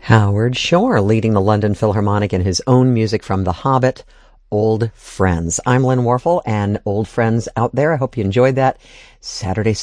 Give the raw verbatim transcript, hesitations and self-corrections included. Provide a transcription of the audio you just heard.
Howard Shore leading the London Philharmonic in his own music from The Hobbit, Old Friends. I'm Lynn Warfel, and old friends out there, I hope you enjoyed that. Saturday